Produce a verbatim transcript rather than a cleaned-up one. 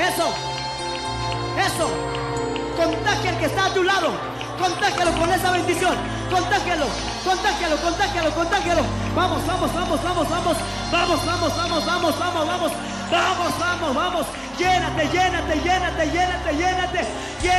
Eso. Eso. Contagia al que está a tu lado. Contágialo con esa bendición. Contágialo, contágialo, contágialo, contágialo. Vamos, vamos, vamos, vamos, vamos. Vamos, vamos, vamos, vamos, vamos, vamos. Vamos, vamos, vamos. Llénate, llénate, llénate, llénate, llénate.